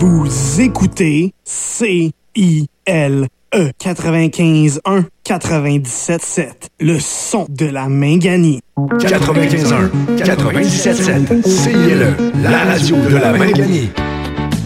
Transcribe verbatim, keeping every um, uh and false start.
Vous écoutez C I L E quatre-vingt-quinze un quatre-vingt-dix-sept sept, le son de la Mingani. quatre-vingt-quinze un quatre-vingt-dix-sept sept, C I L E, la radio de la Mingani.